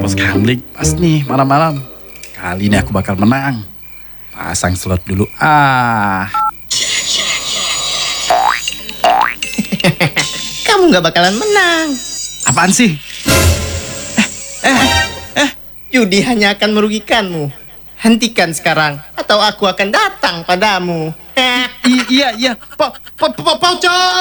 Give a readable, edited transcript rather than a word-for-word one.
Bos Kamling, pas nih malam-malam. Kali ini aku bakal menang. Pasang slot dulu. Kamu nggak bakalan menang. Apaan sih? Judi hanya akan merugikanmu. Hentikan sekarang, atau aku akan datang padamu. Iya. Pocong!